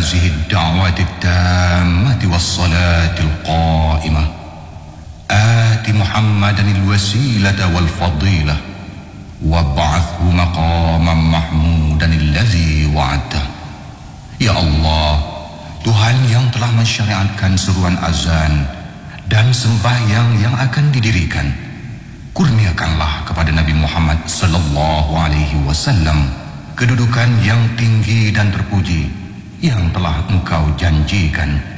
هذه الدعوة التامة والصلاة القائمة آت محمدا الوسيلة والفضيلة وابعثه مقاما محمودا الذي وعدته. Ya Allah, Tuhan yang telah mensyariatkan seruan azan dan sembahyang yang akan didirikan, kurniakanlah kepada Nabi Muhammad sallallahu alaihi wasallam kedudukan yang tinggi dan terpuji yang telah Engkau janjikan